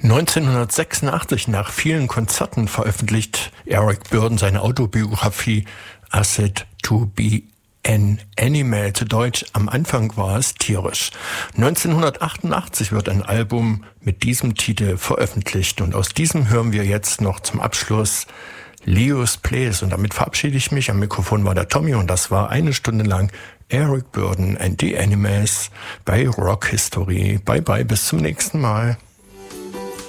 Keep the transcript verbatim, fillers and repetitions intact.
neunzehnhundertsechsundachtzig, nach vielen Konzerten, veröffentlicht Eric Burdon seine Autobiografie Acid to be an Animal, zu Deutsch, am Anfang war es tierisch. neunzehnhundertachtundachtzig wird ein Album mit diesem Titel veröffentlicht und aus diesem hören wir jetzt noch zum Abschluss Leo's Place und damit verabschiede ich mich. Am Mikrofon war der Tommy und das war eine Stunde lang Eric Burdon and the Animals bei Rock History. Bye bye, bis zum nächsten Mal.